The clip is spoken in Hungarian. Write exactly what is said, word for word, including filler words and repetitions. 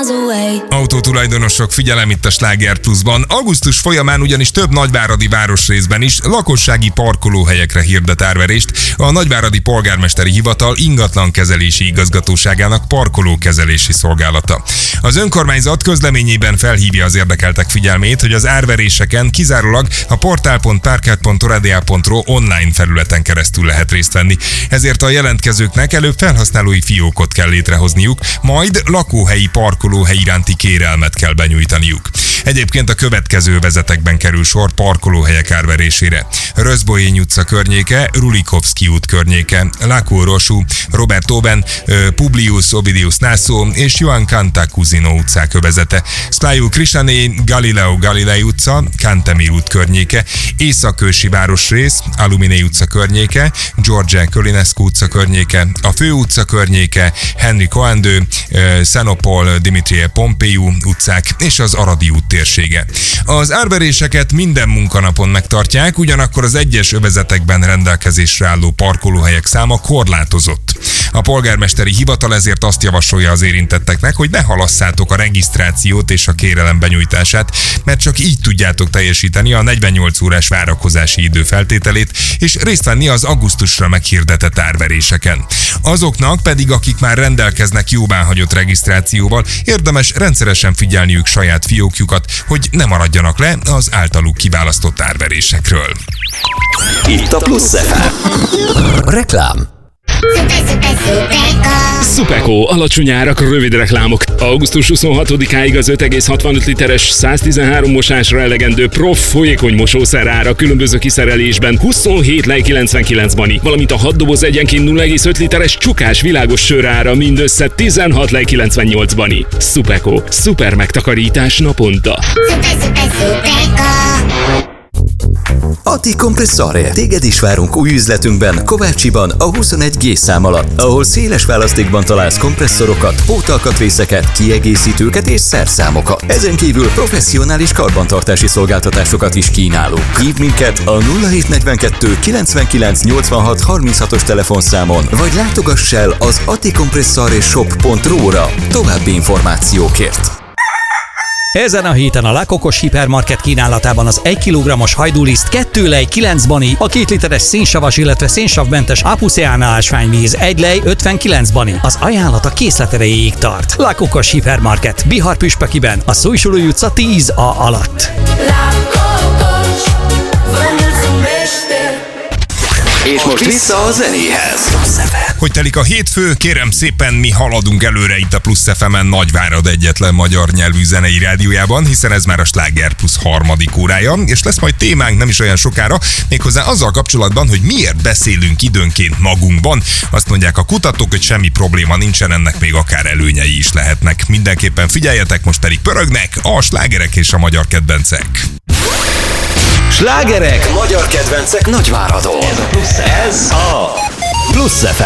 Autótulajdonosok, figyelem itt a Sláger Pluszban. Augusztus folyamán ugyanis több nagyváradi városrészben is lakossági parkolóhelyekre hirdet árverést a Nagyváradi Polgármesteri Hivatal ingatlankezelési igazgatóságának parkolókezelési szolgálata. Az önkormányzat közleményében felhívja az érdekeltek figyelmét, hogy az árveréseken kizárólag a portál pont parket pont oradea pont ro online felületen keresztül lehet részt venni. Ezért a jelentkezőknek előbb felhasználói fiókot kell létrehozniuk, majd lakóhelyi parkolóhely iránti kérelmet kell benyújtaniuk. Egyébként a következő vezetekben kerül sor parkolóhelyek árverésére: Rözboény utca környéke, Rulikovszky út környéke, Lakó-Rosú, Robert Oben, Publius Ovidius Naso és Joan Cantacuzino utcák övezete, Szlájú Krisané, Galileo Galilei utca, Kantemir út környéke, Észak-Ősi városrész, Aluminé utca környéke, George Kölinescu utca környéke, a Fő utca környéke, Henry Coandő, Szenopol, Dimitrie Pompeiu utcák és az Aradi út térsége. Az árveréseket minden munkanapon megtartják, ugyanakkor az egyes övezetekben rendelkezésre álló parkolóhelyek száma korlátozott. A polgármesteri hivatal ezért azt javasolja az érintetteknek, hogy ne halasszátok a regisztrációt és a kérelem benyújtását, mert csak így tudjátok teljesíteni a negyvennyolc órás várakozási idő feltételét, és részt venni az augusztusra meghirdetett árveréseken. Azoknak pedig, akik már rendelkeznek jóváhagyott regisztrációval, érdemes rendszeresen figyelniük saját fiókjukat, hogy ne maradjanak le az általuk kiválasztott árverésekről. Itt a Plusz ef em. Reklám. Supeko, alacsony árak, rövid reklámok. augusztus huszonhatodikáig az öt egész hatvanöt literes, száztizenhárom mosásra elegendő prof folyékony mosószer ára különböző kiszerelésben huszonhét lej kilencvenkilenc bani, valamint a hat doboz egyenként nulla egész öt literes csukás világos sör ára mindössze tizenhat lej kilencvennyolc bani. Supeko, szuper megtakarítás naponta. Ati Kompresszore. Téged is várunk új üzletünkben, Kovácsiban, a huszonegy G szám alatt, ahol széles választékban találsz kompresszorokat, pótalkatrészeket, kiegészítőket és szerszámokat. Ezen kívül professzionális karbantartási szolgáltatásokat is kínálunk. Hívd minket a nulla hét negyvenkettő kilencvenkilenc nyolcvanhat harminchatos telefonszámon, vagy látogass el az atikompresszoreshop pont ro-ra további információkért. Ezen a héten a Lakokos Hipermarket kínálatában az egy kilogrammos hajdúliszt kettő lej kilenc bani, a két literes szénsavas, illetve szénsavmentes Apuseana ásványvíz egy lej ötvenkilenc bani. Az ajánlat a készlet erejéig tart. Lakokos Hipermarket, Bihar Püspökiben, a Szújsulói utca tíz A alatt. Lakokos, És most vissza a zenéhez. Hogy telik a hétfő, kérem szépen, mi haladunk előre itt a Plusz ef emen Nagyvárad egyetlen magyar nyelvű zenei rádiójában, hiszen ez már a Sláger Plusz harmadik órája, és lesz majd témánk nem is olyan sokára, méghozzá azzal kapcsolatban, hogy miért beszélünk időnként magunkban. Azt mondják a kutatók, hogy semmi probléma nincsen, ennek még akár előnyei is lehetnek. Mindenképpen figyeljetek, most pedig pörögnek a slágerek és a magyar kedvencek. Slágerek, magyar kedvencek Nagyváradon. Ez a Plusz ef em.